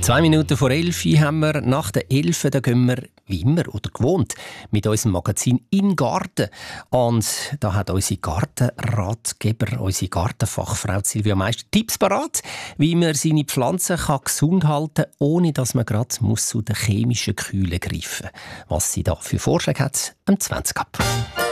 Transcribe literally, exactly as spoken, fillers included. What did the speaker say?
Zwei Minuten vor elf haben wir. Nach der elf da gehen wir, wie immer oder gewohnt, mit unserem Magazin in den Garten. Und da hat unsere Gartenratgeber, unsere Gartenfachfrau Silvia Meister Tipps parat, wie man seine Pflanzen kann gesund halten kann, ohne dass man gerade muss zu den chemischen Kühlen greifen muss. Was sie da für Vorschläge hat, am zwanzig ab.